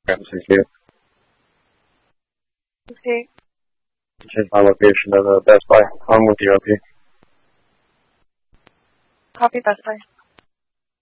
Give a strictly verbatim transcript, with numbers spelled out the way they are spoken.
Thank you. Okay. Change my location to the Best Buy. I'm with you, O P. Copy, Best Buy.